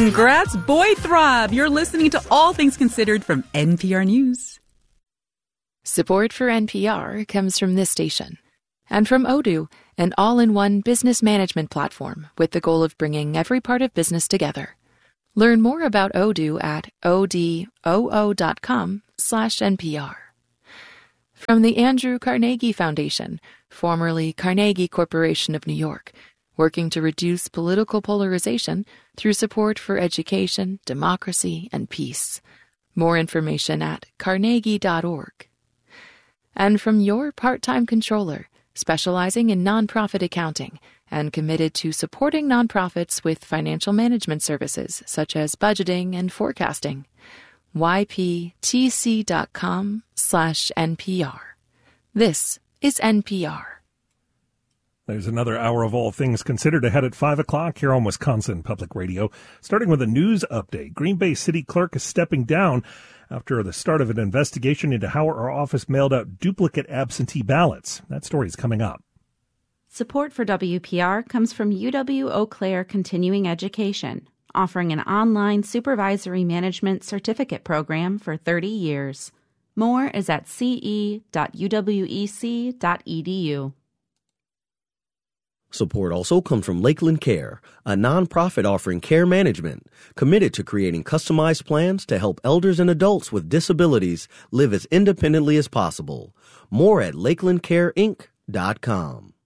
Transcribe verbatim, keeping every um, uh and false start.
Congrats, Boy Throb! You're listening to All Things Considered from N P R News. Support for N P R comes from this station and from Odoo, an all-in-one business management platform with the goal of bringing every part of business together. Learn more about Odoo at odoo.com slash NPR. From the Andrew Carnegie Foundation, formerly Carnegie Corporation of New York, working to reduce political polarization through support for education, democracy, and peace. More information at carnegie dot org. And from your part-time controller, specializing in nonprofit accounting and committed to supporting nonprofits with financial management services such as budgeting and forecasting. y p t c dot com slash N P R. This is N P R. There's another hour of All Things Considered ahead at five o'clock here on Wisconsin Public Radio. Starting with a news update. Green Bay City Clerk is stepping down after the start of an investigation into how her office mailed out duplicate absentee ballots. That story is coming up. Support for W P R comes from U W Eau Claire Continuing Education, offering an online supervisory management certificate program for thirty years. More is at c e dot u w e c dot e d u. Support also comes from Lakeland Care, a nonprofit offering care management, committed to creating customized plans to help elders and adults with disabilities live as independently as possible. More at lakeland care inc dot com.